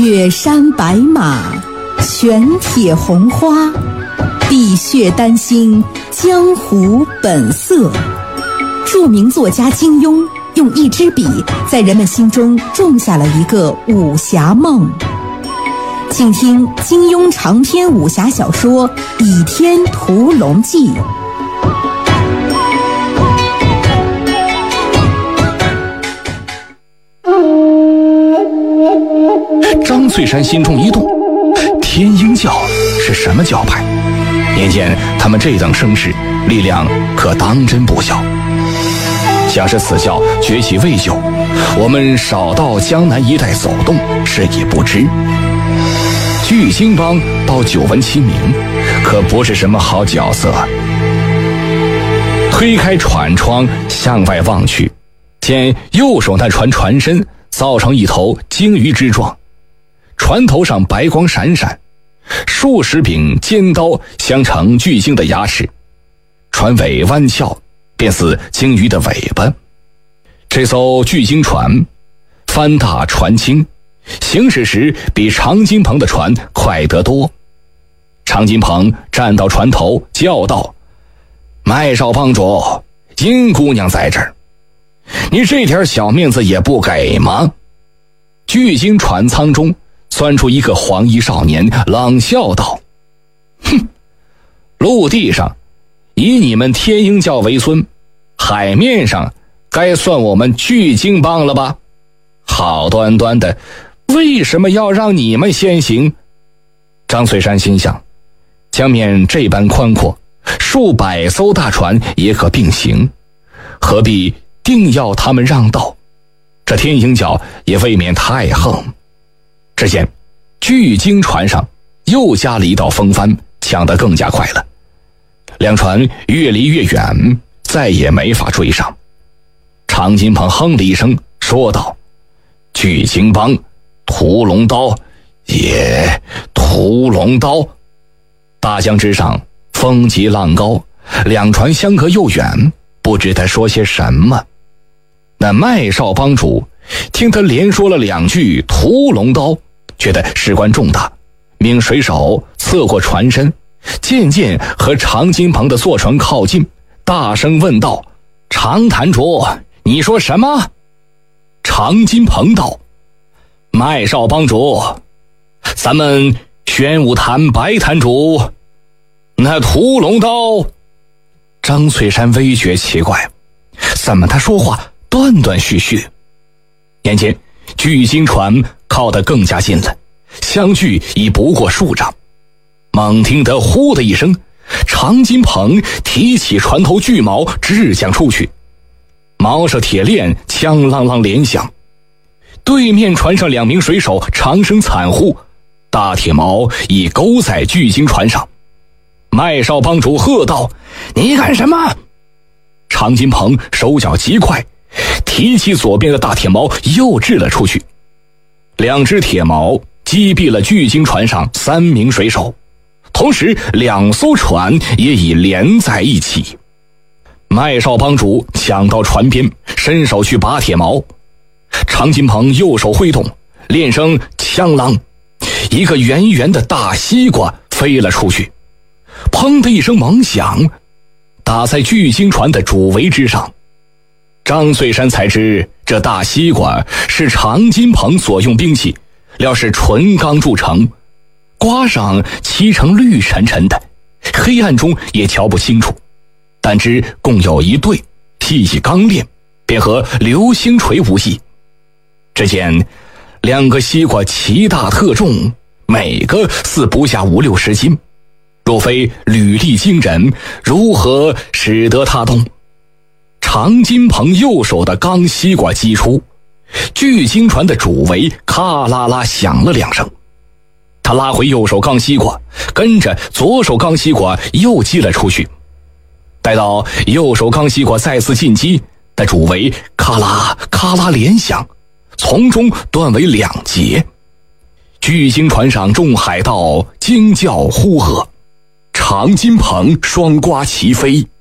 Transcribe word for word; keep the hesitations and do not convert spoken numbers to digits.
雪山白马，玄铁红花，碧血丹心，江湖本色。著名作家金庸用一支笔在人们心中种下了一个武侠梦。请听金庸长篇武侠小说《倚天屠龙记》。 张翠山心中一动，天鹰教是什么教派？眼见他们这等声势，力量可当真不小。想是此教崛起未久，我们少到江南一带走动，是也不知。巨星帮倒久闻其名，可不是什么好角色。推开船窗向外望去，见右手那船船身造成一头鲸鱼之状，船头上白光闪闪，数十柄尖刀相成巨鲸的牙齿，船尾弯翘，便似鲸鱼的尾巴。这艘巨鲸船帆大船轻，行驶时比常金鹏的船快得多。常金鹏站到船头叫道：“麦少帮主，殷姑娘在这儿，你这点小面子也不给吗？”巨鲸船舱中钻出一个黄衣少年，冷笑道：“哼，陆地上以你们天鹰教为尊，海面上该算我们巨鲸帮了吧？好端端的，为什么要让你们先行？”张翠山心想，江面这般宽阔，数百艘大船也可并行，何必定要他们让道？这天鹰教也未免太横。只见巨鲸船上又加了一道风帆，抢得更加快了。两船越离越远，再也没法追上。常金鹏哼了一声说道：“巨鲸帮，屠龙刀，也屠龙刀。”大江之上风急浪高，两船相隔又远，不知他说些什么。那麦少帮主听他连说了两句屠龙刀，觉得事关重大，命水手侧过船身，渐渐和常金鹏的坐船靠近，大声问道：“常坛主，你说什么？”常金鹏道：“麦少帮主，咱们玄武坛白坛主，那屠龙刀。”张翠山微觉奇怪，怎么他说话断断续续？眼前巨鲸船靠得更加近了，相距已不过数丈。猛听得呼的一声，常金鹏提起船头巨矛直将出去，矛上铁链枪啷啷连响。对面船上两名水手长声惨呼，大铁矛已勾在巨鲸船上。麦少帮主喝道：“你干什么？”常金鹏手脚极快，提起左边的大铁矛又掷了出去。两只铁矛击毙了巨鲸船上三名水手，同时两艘船也已连在一起。麦少帮主抢到船边，伸手去拔铁矛。常金鹏右手挥动，练声枪啷，一个圆圆的大西瓜飞了出去，砰的一声猛响，打在巨鲸船的主桅之上。张翠山才知这大西瓜是常金鹏所用兵器，料是纯钢铸成，刮上漆成绿沉沉的，黑暗中也瞧不清楚，但知共有一对，细细刚练，便和流星锤无异。只见两个西瓜奇大特重，每个似不下五六十斤，若非履历惊人，如何使得他动？常金鹏右手的钢西瓜击出，巨鲸船的主桅咔啦啦响了两声。他拉回右手钢西瓜，跟着左手钢西瓜又击了出去。待到右手钢西瓜再次进击，那主桅咔啦咔啦连响，从中断为两截。巨鲸船上众海盗惊叫呼喝，常金鹏双刮齐飞，